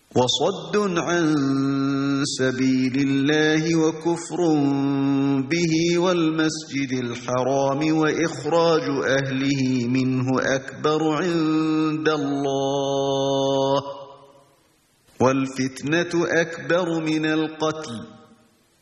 وصد عن سبيل الله وكفر به والمسجد الحرام وإخراج أهله منه أكبر عند الله والفتنة أكبر من القتل